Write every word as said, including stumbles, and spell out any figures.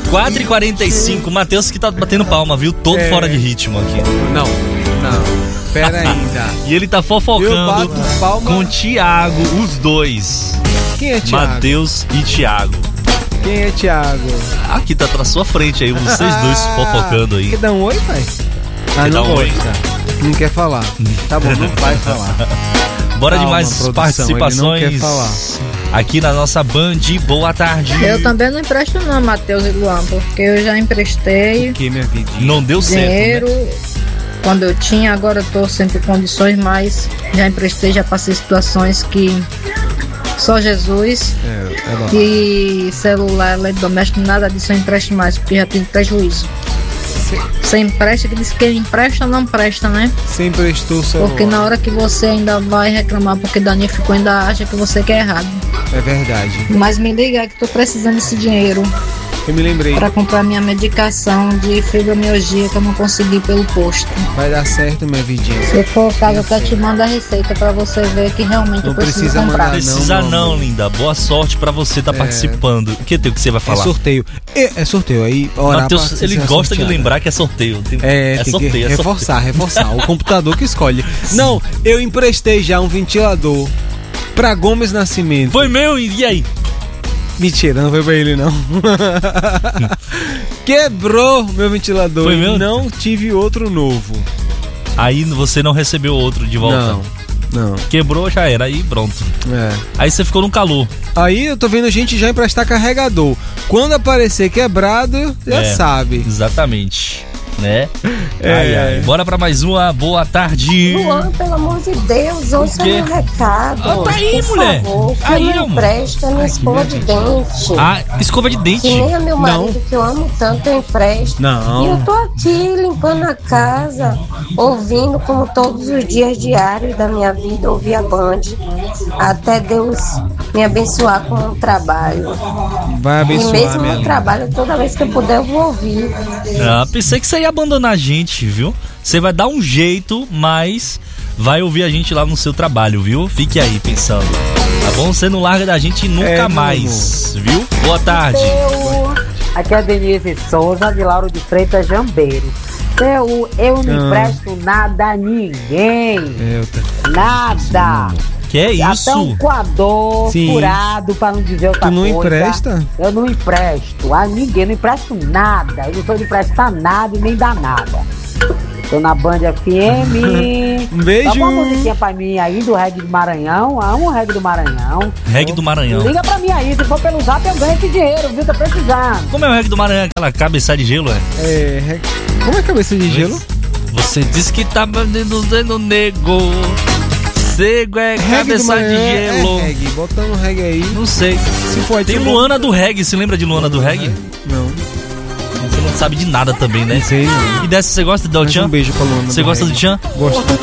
quatro e quarenta e cinco, Matheus que tá batendo palma, viu? Todo É. fora de ritmo aqui. Não, não. Pera ainda. E ele tá Eu fofocando bato palma. com o Thiago, os dois. Quem é Thiago? Matheus e Thiago. Quem é Thiago? Aqui tá na sua frente aí, vocês dois fofocando aí. Quer dar um oi, pai? Ah, Quer não dar um oi? gosta. Não quer falar. Tá bom, não vai falar. Bora de Calma, mais produção, participações ele não quer falar. aqui na nossa Band. Boa tarde. Eu também não empresto não, Matheus e Luan, porque eu já emprestei Que minha vidinha. Não deu dinheiro certo, né? quando eu tinha, agora eu tô sem ter condições, mas já emprestei, já passei situações que só Jesus É, é bom. e celular, eletrodoméstico, nada disso eu empresto mais, porque já tive prejuízo. Você empresta, que diz que empresta não presta, né? Você emprestou o celular. Porque na hora que você ainda vai reclamar porque danificou, ainda acha que você quer errado. É verdade. Mas me liga que tô precisando desse dinheiro Eu me lembrei. para comprar minha medicação de fibromialgia que eu não consegui pelo posto. Vai dar certo, minha vidinha. Se for o caso, eu até te mando a receita para você ver que realmente Não eu preciso precisa comprar. mandar, Precisa não, não, meu amor. linda. Boa sorte pra você estar É. participando. O que tem que você vai É falar? sorteio. É, é sorteio. Aí, orar Matheus, pra ele ser gosta de sorteada. lembrar que é sorteio. Tem- É, é tem sorteio, que é reforçar, reforçar. O computador que escolhe. Não, eu emprestei já um ventilador pra Gomes Nascimento. Foi meu, e aí? Mentira, não foi pra ele, não. Quebrou meu ventilador. Foi meu? Não tive outro novo. Aí você não recebeu outro de volta. Não, não. Quebrou, já era. Aí pronto. É. Aí você ficou no calor. Aí eu tô vendo gente já emprestar carregador. Quando aparecer quebrado, já É, sabe. Exatamente. Né? É. Ai, ai. Bora pra mais uma. Boa tarde. Luan, pelo amor de Deus, ouça O quê? meu recado. Ah, tá aí, por mulher. favor, que Aí, me amor. empresta minha escova de dente. Ah, escova de dente. Que nem a meu marido, Não. que eu amo tanto, eu empresto. Não. E eu tô aqui limpando a casa, ouvindo como todos os dias diários da minha vida, ouvir a Band. Até Deus me abençoar com o trabalho. Vai E abençoar, mesmo minha no linda. trabalho, toda vez que eu puder, eu vou ouvir. Ah, pensei que você ia abandonar a gente, viu? Você vai dar um jeito, mas vai ouvir a gente lá no seu trabalho, viu? Fique aí pensando. Tá bom? Você não larga da gente nunca É, meu mais, viu? Boa tarde. Aqui é a Denise Souza, de Lauro de Freitas, Jambeiro. Eu, eu não Ah. empresto nada a ninguém. É, eu tô... Nada. Que é Até um isso? coador Sim. furado, pra não dizer outra Tu não coisa. empresta? Eu não empresto a ninguém, não empresto nada. Eu não sou de emprestar nada e nem dar nada. Tô na Band F M. Um beijo. Dá uma musiquinha pra mim aí do Reggae do Maranhão. Amo o Reggae do Maranhão. Reggae do Maranhão. Liga pra mim aí, se for pelo zap eu ganho esse dinheiro, viu? Tô precisando. Como é o reggae do Maranhão? Aquela cabeça de gelo, é? É, re- como é a cabeça de gelo? Você disse que tá mandando dando nego. Cego é Reggae do cabeça de Maranhão gelo. É reggae. Botando reggae aí. Não sei. Se for Tem tipo- Luana do reggae. Se lembra de Luana do reggae? Não, Você não sabe de nada também, né? não sei não. E dessa você gosta do Mas Tchan? um beijo pra Luana Você do gosta do reggae. Tchan? Gosto.